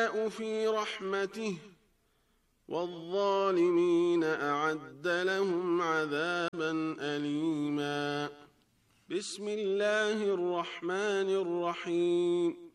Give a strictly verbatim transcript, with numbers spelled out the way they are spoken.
في رحمته والظالمين أعد لهم عذابا أليما. بسم الله الرحمن الرحيم